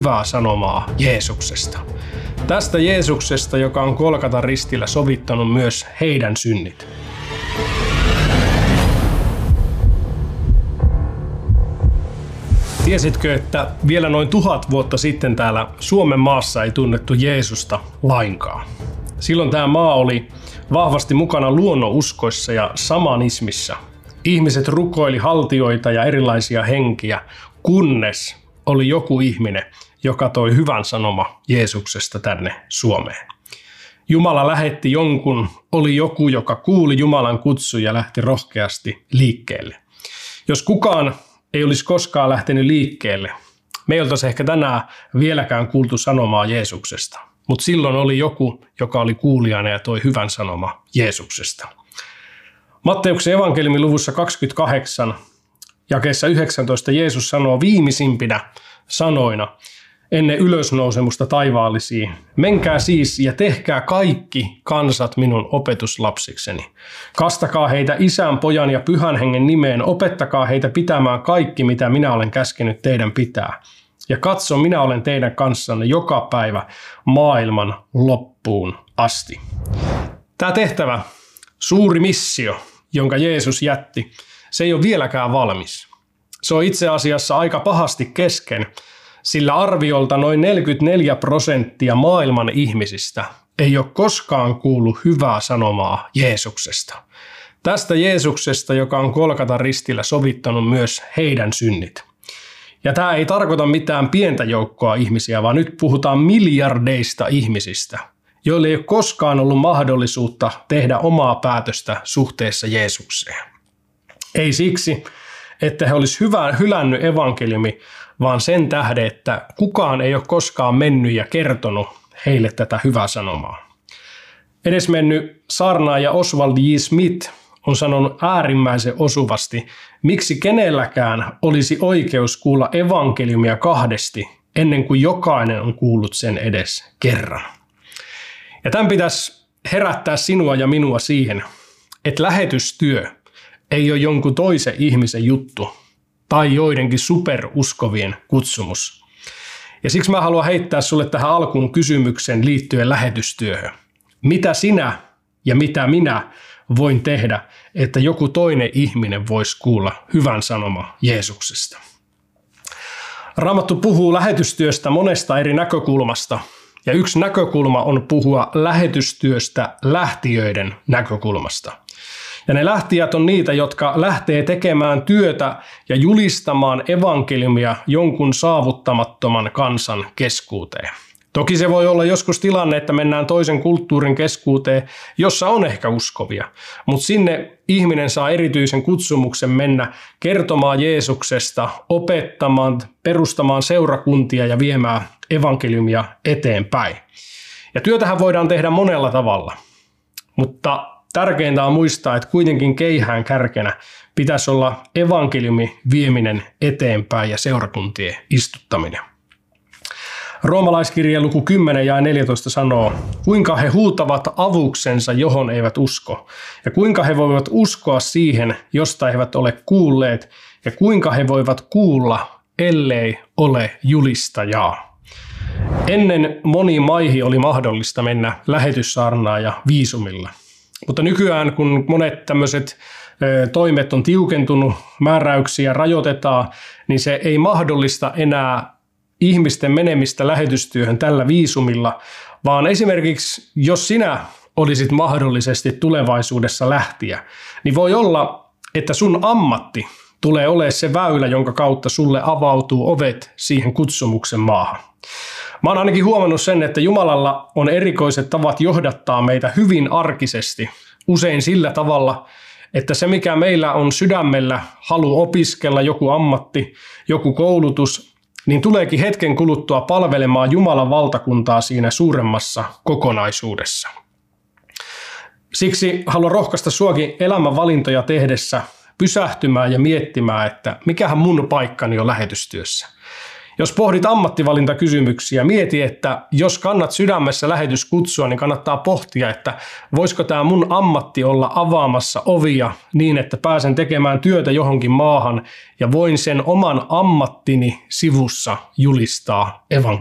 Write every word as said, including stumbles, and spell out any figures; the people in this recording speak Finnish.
hyvää sanomaa Jeesuksesta. Tästä Jeesuksesta, joka on Golgatan ristillä sovittanut myös heidän synnit. Tiesitkö, että vielä noin tuhat vuotta sitten täällä Suomen maassa ei tunnettu Jeesusta lainkaan? Silloin tämä maa oli vahvasti mukana luonnonuskoissa ja samanismissa. Ihmiset rukoili haltioita ja erilaisia henkiä, kunnes oli joku ihminen, joka toi hyvän sanoma Jeesuksesta tänne Suomeen. Jumala lähetti jonkun, oli joku, joka kuuli Jumalan kutsun ja lähti rohkeasti liikkeelle. Jos kukaan ei olisi koskaan lähtenyt liikkeelle, me ei oltaisi ehkä tänään vieläkään kuultu sanomaa Jeesuksesta. Mutta silloin oli joku, joka oli kuulijana ja toi hyvän sanoma Jeesuksesta. Matteuksen evankeliumin luvussa kaksikymmentäkahdeksan, jakeessa yhdeksäntoista Jeesus sanoo viimeisimpinä sanoina ennen ylösnousemusta taivaallisiin: menkää siis ja tehkää kaikki kansat minun opetuslapsikseni. Kastakaa heitä Isän, Pojan ja Pyhän Hengen nimeen, opettakaa heitä pitämään kaikki, mitä minä olen käskenyt teidän pitää. Ja katso, minä olen teidän kanssanne joka päivä maailman loppuun asti. Tämä tehtävä, suuri missio, jonka Jeesus jätti, se ei ole vieläkään valmis. Se on itse asiassa aika pahasti kesken, sillä arviolta noin neljäkymmentäneljä prosenttia maailman ihmisistä ei ole koskaan kuullut hyvää sanomaa Jeesuksesta. Tästä Jeesuksesta, joka on Golgatan ristillä sovittanut myös heidän synnit. Ja tämä ei tarkoita mitään pientä joukkoa ihmisiä, vaan nyt puhutaan miljardeista ihmisistä, joille ei ole koskaan ollut mahdollisuutta tehdä omaa päätöstä suhteessa Jeesukseen. Ei siksi, että he olisi hyvä, hylännyt evankeliumi, vaan sen tähden, että kukaan ei ole koskaan mennyt ja kertonut heille tätä hyvää sanomaa. Edesmennyt saarnaaja Oswald J. Smith on sanonut äärimmäisen osuvasti, miksi kenelläkään olisi oikeus kuulla evankeliumia kahdesti ennen kuin jokainen on kuullut sen edes kerran. Ja tämän pitäisi herättää sinua ja minua siihen, että lähetystyö ei ole jonkun toisen ihmisen juttu tai joidenkin superuskovien kutsumus. Ja siksi mä haluan heittää sulle tähän alkuun kysymyksen liittyen lähetystyöhön. Mitä sinä ja mitä minä voin tehdä, että joku toinen ihminen voisi kuulla hyvän sanoma Jeesuksesta? Raamattu puhuu lähetystyöstä monesta eri näkökulmasta, ja yksi näkökulma on puhua lähetystyöstä lähtijöiden näkökulmasta. Ja ne lähtijät on niitä, jotka lähtee tekemään työtä ja julistamaan evankeliumia jonkun saavuttamattoman kansan keskuuteen. Toki se voi olla joskus tilanne, että mennään toisen kulttuurin keskuuteen, jossa on ehkä uskovia, mutta sinne ihminen saa erityisen kutsumuksen mennä kertomaan Jeesuksesta, opettamaan, perustamaan seurakuntia ja viemään evankeliumia eteenpäin. Ja työtähän voidaan tehdä monella tavalla, mutta tärkeintä on muistaa, että kuitenkin keihään kärkenä pitäisi olla evankeliumin vieminen eteenpäin ja seurakuntien istuttaminen. Roomalaiskirjeen luku kymmenen ja neljätoista sanoo, kuinka he huutavat avuksensa, johon eivät usko, ja kuinka he voivat uskoa siihen, josta eivät ole kuulleet, ja kuinka he voivat kuulla, ellei ole julistajaa. Ennen moniin maihin oli mahdollista mennä lähetyssaarnaan ja viisumilla. Mutta nykyään, kun monet tämmöiset toimet on tiukentunut, määräyksiä rajoitetaan, niin se ei mahdollista enää ihmisten menemistä lähetystyöhön tällä viisumilla, vaan esimerkiksi jos sinä olisit mahdollisesti tulevaisuudessa lähtiä, niin voi olla, että sun ammatti tulee olemaan se väylä, jonka kautta sulle avautuu ovet siihen kutsumuksen maahan. Mä oon ainakin huomannut sen, että Jumalalla on erikoiset tavat johdattaa meitä hyvin arkisesti, usein sillä tavalla, että se mikä meillä on sydämellä, halu opiskella joku ammatti, joku koulutus, niin tuleekin hetken kuluttua palvelemaan Jumalan valtakuntaa siinä suuremmassa kokonaisuudessa. Siksi haluan rohkaista suakin elämänvalintoja tehdessä pysähtymään ja miettimään, että mikähän mun paikkani on lähetystyössä. Jos pohdit ammattivalintakysymyksiä, mieti, että jos kannat sydämessä lähetyskutsua, niin kannattaa pohtia, että voisiko tämä mun ammatti olla avaamassa ovia niin, että pääsen tekemään työtä johonkin maahan ja voin sen oman ammattini sivussa julistaa evankeliumia.